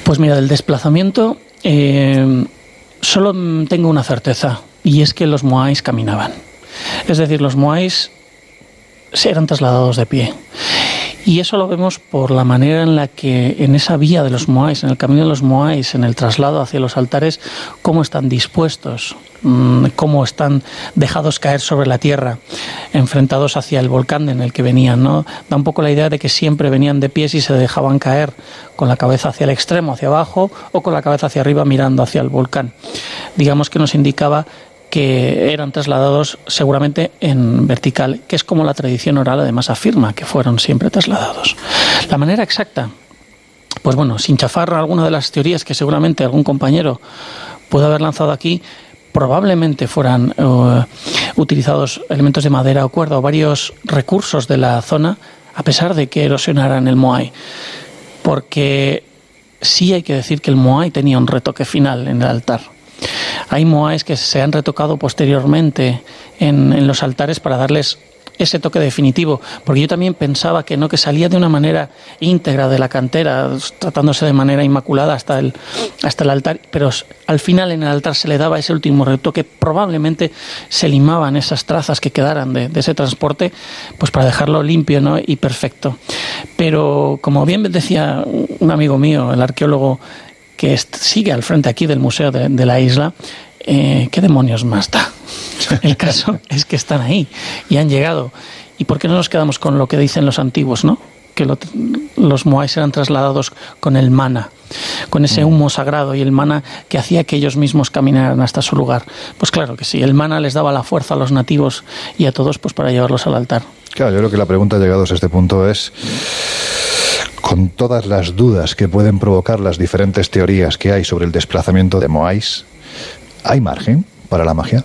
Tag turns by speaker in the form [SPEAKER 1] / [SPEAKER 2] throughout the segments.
[SPEAKER 1] Pues mira, del desplazamiento solo tengo una certeza, y es que los moais caminaban. Es decir, los moais eran trasladados de pie. Y eso lo vemos por la manera en la que en esa vía de los moais, en el camino de los moais, en el traslado hacia los altares, cómo están dispuestos, cómo están dejados caer sobre la tierra, enfrentados hacia el volcán en el que venían, ¿no? Da un poco la idea de que siempre venían de pies y se dejaban caer con la cabeza hacia el extremo, hacia abajo, o con la cabeza hacia arriba mirando hacia el volcán. Digamos que nos indicaba que eran trasladados seguramente en vertical, que es como la tradición oral además afirma que fueron siempre trasladados. La manera exacta, pues bueno, sin chafar alguna de las teorías que seguramente algún compañero puede haber lanzado aquí, probablemente fueran utilizados elementos de madera o cuerda o varios recursos de la zona, a pesar de que erosionaran el moai, porque sí hay que decir que el moai tenía un retoque final en el altar. Hay moais que se han retocado posteriormente en los altares para darles ese toque definitivo, porque yo también pensaba que no, que salía de una manera íntegra de la cantera, tratándose de manera inmaculada hasta el altar, pero al final en el altar se le daba ese último retoque, probablemente se limaban esas trazas que quedaran de ese transporte, pues para dejarlo limpio, ¿no?, y perfecto. Pero como bien decía un amigo mío, el arqueólogo que sigue al frente aquí del museo de la isla, ¿qué demonios más da? El caso es que están ahí y han llegado. ¿Y por qué no nos quedamos con lo que dicen los antiguos, ¿no? Que los moais eran trasladados con el mana, con ese humo sagrado y el mana que hacía que ellos mismos caminaran hasta su lugar. Pues claro que sí, el mana les daba la fuerza a los nativos y a todos, pues para llevarlos al altar. Claro, yo creo que la pregunta llegados a este punto es, con todas las dudas que pueden provocar las diferentes teorías que hay sobre el desplazamiento de moais, ¿hay margen para la magia?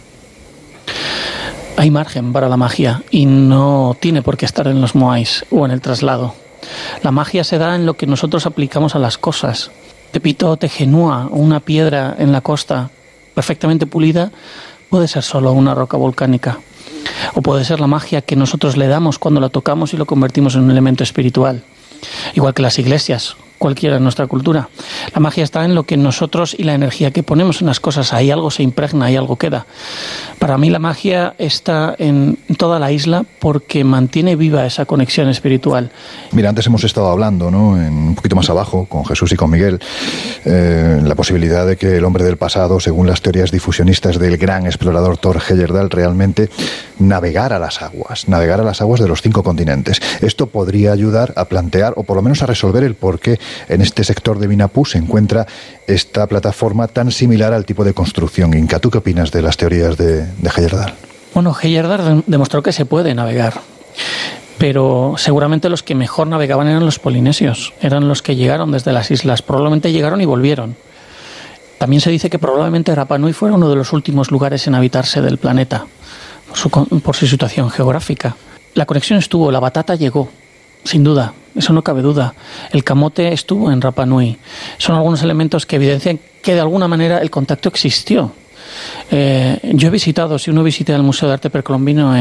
[SPEAKER 1] Hay margen para la magia y no tiene por qué estar en los moais o en el traslado. La magia se da en lo que nosotros aplicamos a las cosas. Tepito Tejenúa, una piedra en la costa perfectamente pulida, puede ser solo una roca volcánica. O puede ser la magia que nosotros le damos cuando la tocamos y lo convertimos en un elemento espiritual. Igual que las iglesias, cualquiera en nuestra cultura. La magia está en lo que nosotros y la energía que ponemos en las cosas. Ahí algo se impregna, ahí algo queda. Para mí la magia está en toda la isla porque mantiene viva esa conexión espiritual. Mira, antes hemos estado hablando, ¿no?, un poquito más abajo, con Jesús y con Miguel, la posibilidad de que el hombre del pasado, según las teorías difusionistas del gran explorador Thor Heyerdahl, realmente navegara las aguas de los 5 continentes. Esto podría ayudar a plantear, o por lo menos a resolver el por qué en este sector de Vinapú se encuentra esta plataforma tan similar al tipo de construcción inca. ¿Tú qué opinas de las teorías de Heyerdahl? Bueno, Heyerdahl demostró que se puede navegar, pero seguramente los que mejor navegaban eran los polinesios, eran los que llegaron desde las islas, probablemente llegaron y volvieron. También se dice que probablemente Rapa Nui fuera uno de los últimos lugares en habitarse del planeta, por su situación geográfica. La conexión estuvo, la batata llegó, sin duda, eso no cabe duda. El camote estuvo en Rapa Nui. Son algunos elementos que evidencian que de alguna manera el contacto existió. Yo he visitado, si uno visita el Museo de Arte Precolombino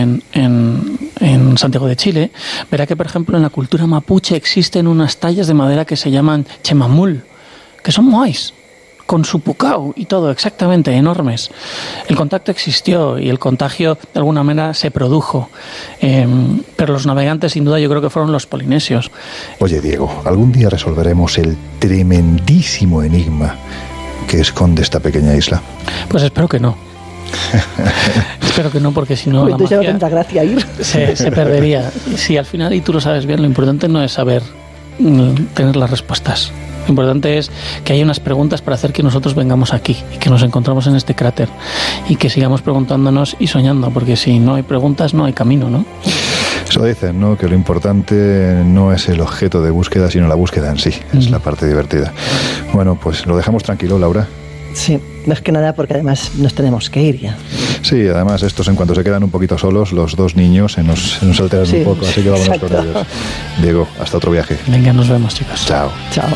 [SPEAKER 1] en Santiago de Chile, verá que, por ejemplo, en la cultura mapuche existen unas tallas de madera que se llaman chemamul, que son moais, con su pucao y todo, exactamente, enormes. El contacto existió y el contagio de alguna manera se produjo, pero los navegantes sin duda yo creo que fueron los polinesios. Oye, Diego, algún día resolveremos el tremendísimo enigma que esconde esta pequeña isla. Pues espero que no. Espero que no, porque si no la magia, ya no tendrá gracia ir. Se perdería. Sí, al final, y tú lo sabes bien, lo importante no es saber tener las respuestas. Lo importante es que haya unas preguntas para hacer que nosotros vengamos aquí y que nos encontramos en este cráter y que sigamos preguntándonos y soñando, porque si no hay preguntas no hay camino, ¿no? Eso dicen, ¿no?, que lo importante no es el objeto de búsqueda, sino la búsqueda en sí. Es la parte divertida. Bueno, pues lo dejamos tranquilo, Laura.
[SPEAKER 2] Sí, más que nada porque además nos tenemos que ir ya.
[SPEAKER 1] Sí, además estos, en cuanto se quedan un poquito solos, los 2 niños se nos alteran un poco, así que vámonos con ellos. Diego, hasta otro viaje. Venga, nos vemos, chicos. Chao.
[SPEAKER 2] Chao.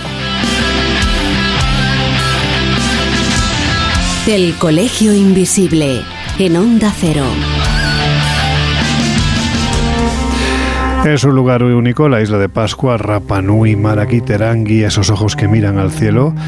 [SPEAKER 3] El Colegio Invisible, en Onda Cero.
[SPEAKER 4] Es un lugar único, la isla de Pascua, Rapa Nui, Maraquiterangui, esos ojos que miran al cielo.